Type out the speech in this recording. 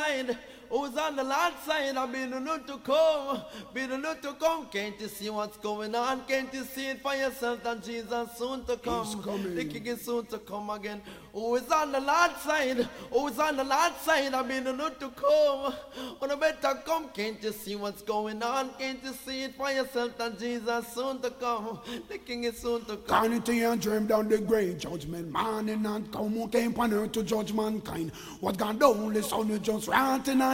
side? Who's on the Lord's side? I've been the new to come. Be the new to come. Can't you see what's going on? Can't you see it for yourself that Jesus soon to come? He's coming. The King is soon to come again. Who is on the Lord's side? Who's on the Lord's side? I've been the new to come. On the better come. Can't you see what's going on? Can't you see it for yourself that Jesus soon to come? The King is soon to come. Carnity and dream down the great judgment. Man and not come who came on earth to judge mankind. What God only son is just rotting.